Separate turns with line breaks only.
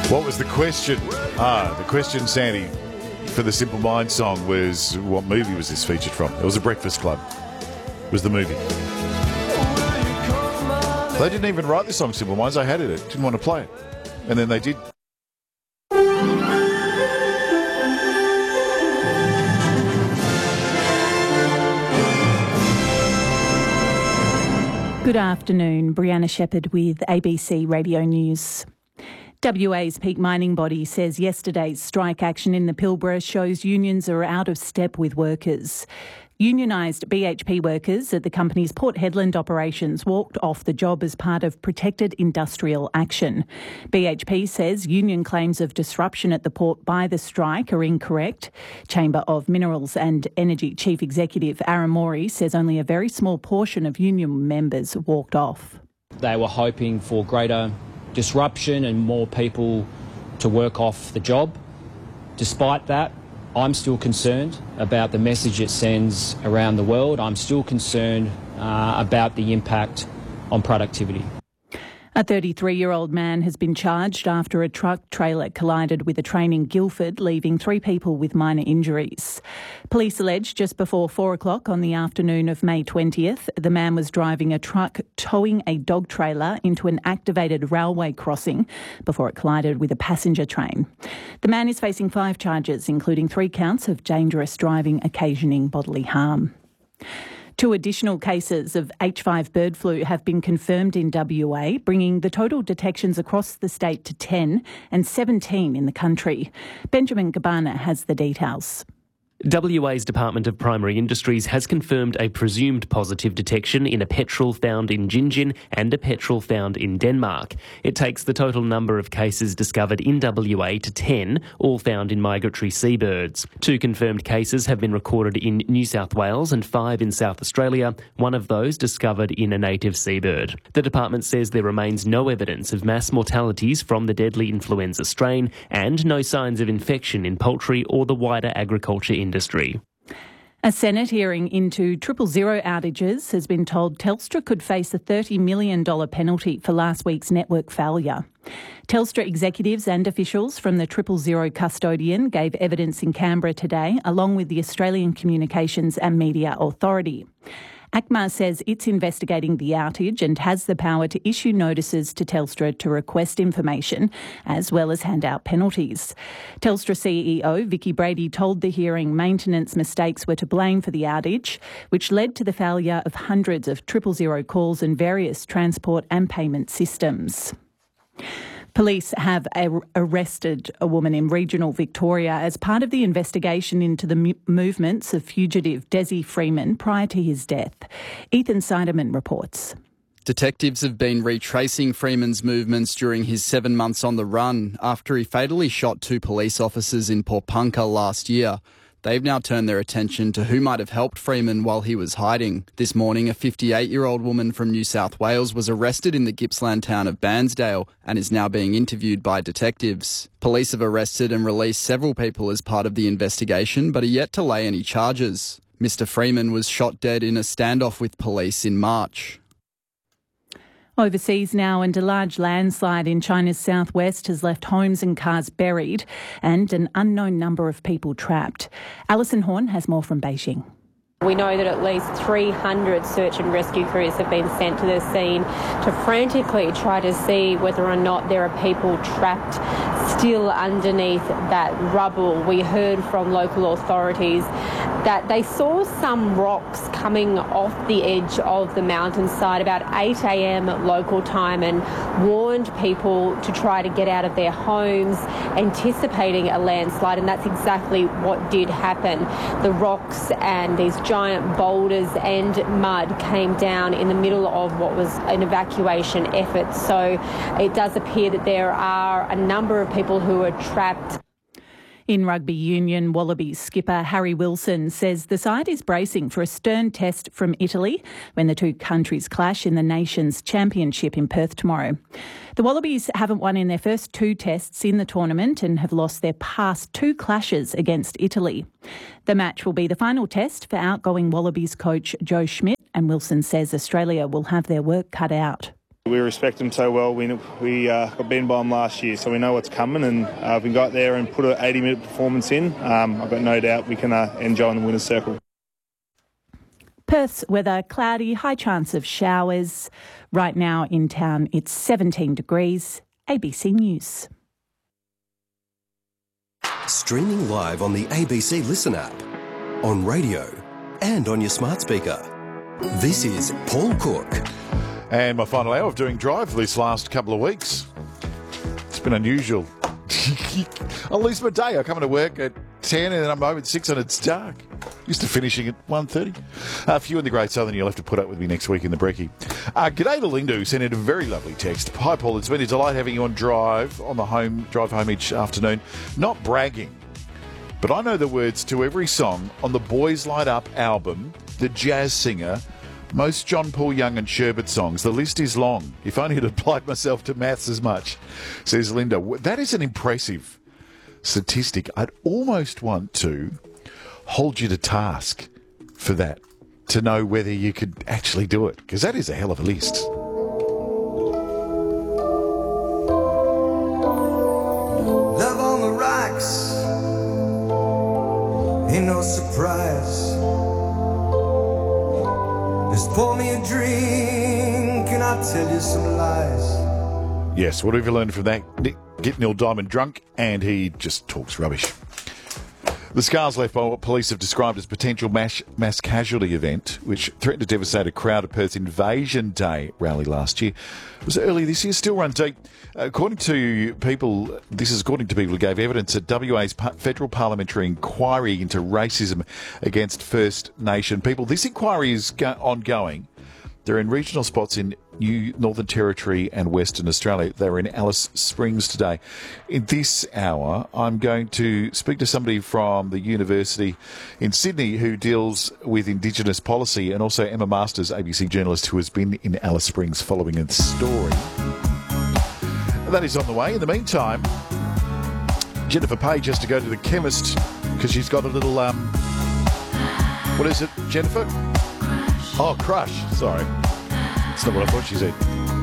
What was the question? The question, Sandy, for the Simple Minds song was, what movie was this featured from? It was A Breakfast Club. Was the movie. They didn't even write the song Simple Minds. I hated it. Didn't want to play it. And then they did.
Good afternoon, Brianna Shepherd with ABC Radio News. WA's peak mining body says yesterday's strike action in the Pilbara shows unions are out of step with workers. Unionised BHP workers at the company's Port Hedland operations walked off the job as part of protected industrial action. BHP says union claims of disruption at the port by the strike are incorrect. Chamber of Minerals and Energy Chief Executive Aaron Morey says only a very small portion of union members walked off.
They were hoping for greater disruption and more people to work off the job. Despite that, I'm still concerned about the message it sends around the world. I'm still concerned about the impact on productivity.
A 33-year-old man has been charged after a truck trailer collided with a train in Guildford, leaving 3 people with minor injuries. Police allege just before 4 o'clock on the afternoon of May 20th, the man was driving a truck towing a dog trailer into an activated railway crossing before it collided with a passenger train. The man is facing 5 charges, including 3 counts of dangerous driving occasioning bodily harm. 2 additional cases of H5 bird flu have been confirmed in WA, bringing the total detections across the state to 10 and 17 in the country. Benjamin Gabbana has the details.
WA's Department of Primary Industries has confirmed a presumed positive detection in a petrel found in Gingin and a petrel found in Denmark. It takes the total number of cases discovered in WA to 10, all found in migratory seabirds. 2 confirmed cases have been recorded in New South Wales and 5 in South Australia, one of those discovered in a native seabird. The department says there remains no evidence of mass mortalities from the deadly influenza strain and no signs of infection in poultry or the wider agriculture industry.
A Senate hearing into 000 outages has been told Telstra could face a $30 million penalty for last week's network failure. Telstra executives and officials from the 000 custodian gave evidence in Canberra today, along with the Australian Communications and Media Authority. ACMA says it's investigating the outage and has the power to issue notices to Telstra to request information, as well as hand out penalties. Telstra CEO Vicki Brady told the hearing maintenance mistakes were to blame for the outage, which led to the failure of hundreds of 000 calls and various transport and payment systems. Police have arrested a woman in regional Victoria as part of the investigation into the movements of fugitive Desi Freeman prior to his death. Ethan Seiderman reports.
Detectives have been retracing Freeman's movements during his 7 months on the run after he fatally shot 2 police officers in Popunka last year. They've now turned their attention to who might have helped Freeman while he was hiding. This morning, a 58-year-old woman from New South Wales was arrested in the Gippsland town of Bairnsdale and is now being interviewed by detectives. Police have arrested and released several people as part of the investigation, but are yet to lay any charges. Mr. Freeman was shot dead in a standoff with police in March.
Overseas now, and a large landslide in China's southwest has left homes and cars buried and an unknown number of people trapped. Alison Horn has more from Beijing.
We know that at least 300 search and rescue crews have been sent to the scene to frantically try to see whether or not there are people trapped still underneath that rubble. We heard from local authorities that they saw some rocks coming off the edge of the mountainside about 8 a.m. local time and warned people to try to get out of their homes, anticipating a landslide, and that's exactly what did happen. The rocks and these giant boulders and mud came down in the middle of what was an evacuation effort. So it does appear that there are a number of people who are trapped.
In rugby union, Wallabies skipper Harry Wilson says the side is bracing for a stern test from Italy when the 2 countries clash in the Nations Championship in Perth tomorrow. The Wallabies haven't won in their first 2 tests in the tournament and have lost their past 2 clashes against Italy. The match will be the final test for outgoing Wallabies coach Joe Schmidt, and Wilson says Australia will have their work cut out.
We respect them so well. We got beaten by them last year, so we know what's coming, and if we go out there and put an 80-minute performance in, I've got no doubt we can enjoy in the winner's circle.
Perth's weather cloudy, high chance of showers. Right now in town it's 17 degrees. ABC News.
Streaming live on the ABC Listen app, on radio and on your smart speaker. This is Paul Cook.
And my final hour of doing Drive this last couple of weeks. It's been unusual. I lose my day. I come into work at 10 and then I'm home at 6 and it's dark. Used to finishing at 1:30. A few in the Great Southern, you'll have to put up with me next week in the brekkie. G'day to Linda, who sent in a very lovely text. Hi, Paul. It's been a delight having you on drive home each afternoon. Not bragging, but I know the words to every song on the Boys Light Up album, The Jazz Singer, most John Paul Young and Sherbet songs. The list is long. If only I'd applied myself to maths as much, says Linda. That is an impressive statistic. I'd almost want to hold you to task for that, to know whether you could actually do it, because that is a hell of a list.
Love on the rocks, ain't no surprise. Just pour me a drink and I'll tell you some lies.
Yes, what have you learned from that? Get Neil Diamond drunk and he just talks rubbish. The scars left by what police have described as potential mass casualty event, which threatened to devastate a crowd at Perth's Invasion Day rally last year, was early this year, still run deep. According to people who gave evidence at WA's federal parliamentary inquiry into racism against First Nation people. This inquiry is ongoing. They're in regional spots in New Northern Territory and Western Australia. They were in Alice Springs today. In this hour, I'm going to speak to somebody from the university in Sydney who deals with Indigenous policy, and also Emma Masters, ABC journalist, who has been in Alice Springs following the story. That is on the way. In the meantime, Jennifer Page has to go to the chemist because she's got a little, what is it, Jennifer? Oh, crush. Sorry. That's not what I thought she said.